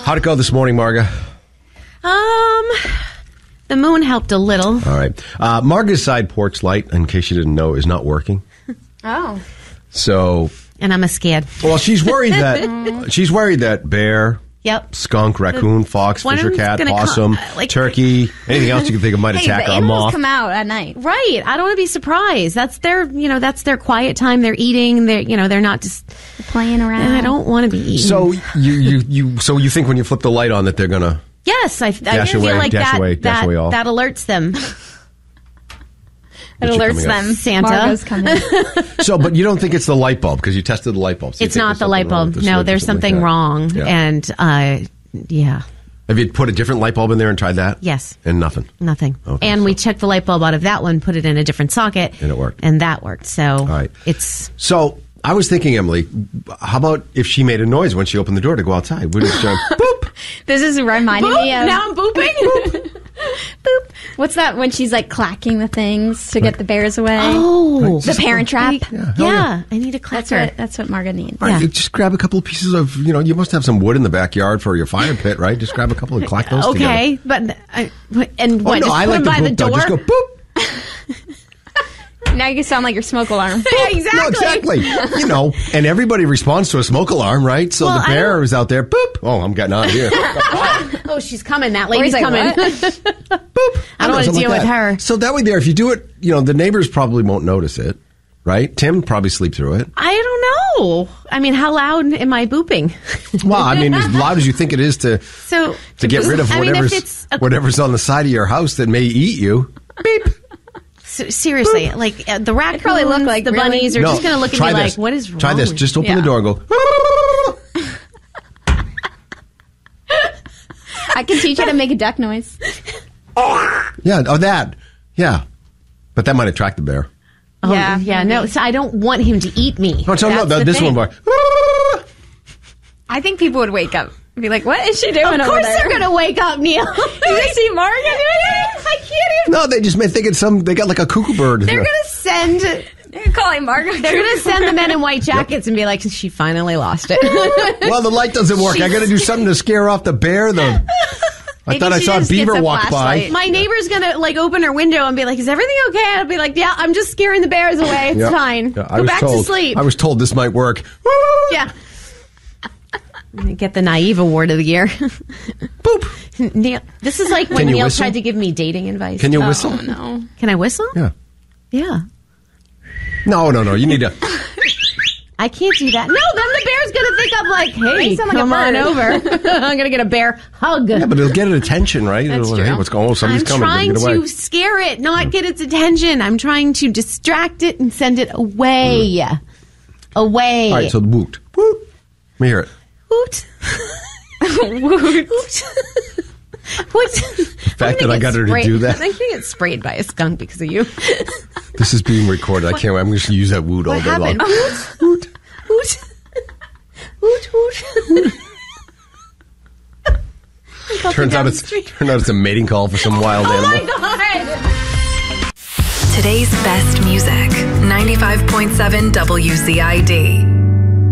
How'd it go this morning, Marga? The moon helped a little. All right. Marga's side porch light, in case you didn't know, is not working. Oh. So. And I'm scared. Well, she's worried that bear, Yep. skunk, raccoon, fox, One of fisher them's cat, gonna possum, turkey, anything else you can think of might attack the her. A animals moth. come out at night. Right. I don't want to be surprised. That's their quiet time. They're eating. They're not just Playing around. And I don't want to be eating. So you think when you flip the light on that they're gonna? Yes, I Dash feel away, like dash away, dash away all. that alerts them. It alerts them. Santa. Margot's coming. So, but you don't think it's the light bulb because you tested the light bulb. So It's not the light bulb. No, there's something wrong. Yeah. And yeah. Have you put a different light bulb in there and tried that? Yes. And nothing. Nothing. Okay, and we checked the light bulb out of that one, put it in a different socket. And it worked. And that worked. So All right. it's... So I was thinking, Emily, how about if she made a noise when she opened the door to go outside? Would it just boop? This is reminding me of... Now I'm booping. Boop. What's that when she's like clacking the things to get the bears away? Oh. The Parent Trap. Yeah. I need a clacker. That's what Margot needs. All right, Yeah. just grab a couple of pieces of, you must have some wood in the backyard for your fire pit, right? Just grab a couple and clack those together. Okay. But... and what? Oh, no, just I put like them by the boop. door? No, just go boop. Now you sound like your smoke alarm. Yeah, exactly. No, exactly. And everybody responds to a smoke alarm, right? So Well, the bear is out there, boop. Oh, I'm getting out of here. Oh, she's coming. That Or lady's he's like, coming. Boop. I don't want to something deal like with that. her. So that way there, if you do it, the neighbors probably won't notice it, right? Tim probably sleep through it. I don't know. I mean, how loud am I booping? Well, I mean, as loud as you think it is to get rid of I mean, if it's whatever's on the side of your house that may eat you. Beep. Seriously, like the raccoons, probably look like the really- bunnies are No, just going to look at try me this. like, what is wrong? Try this. Just open the door and go. I can teach you to make a duck noise. Yeah. Oh, that. Yeah. But that might attract the bear. Oh, Yeah. yeah. No, so I don't want him to eat me. Oh, so no, That's the this thing. one, boy. I think people would wake up and be like, what is she doing Of over course there? they're going to wake up, Neil. You see Margot doing it? I can't even. No, they just may think it's they got like a cuckoo bird. They're going to send. You're calling Margot. They're going to send the men in white jackets and be like, she finally lost it. Well, the light doesn't work. I got to do something to scare off the bear. I thought I she saw a just beaver gets a walk by. flashlight. My neighbor's going to open her window and be like, is everything okay? I'll be like, yeah, I'm just scaring the bears away. It's Yeah. fine. Yeah, Go back to sleep. I was told this might work. Yeah. Get the naive award of the year. Boop. Neil, this is like Can when you Neil whistle? tried to give me dating advice. Can you whistle? Oh, no. Can I whistle? Yeah. Yeah. No. You need to. I can't do that. No, then the bear's going to think I'm like, hey, You sound like come a on bird. over. I'm going to get a bear hug. Yeah, but it'll get its attention, right? That's Hey, true. what's going on? Somebody's I'm coming. trying Get away. to scare it, not get its attention. I'm trying to distract it and send it away. Away. All right, so woot. Woot. Let me hear it. Woot. Woot. What? The fact that I got her to do that. I'm going to get sprayed by a skunk because of you. This is being recorded. I can't. I'm just going to use that woot all What day happened? long. Woot. Woot. Woot. Woot. Turns out it's a mating call for some wild Oh animal. my God. Today's best music. 95.7 WZID.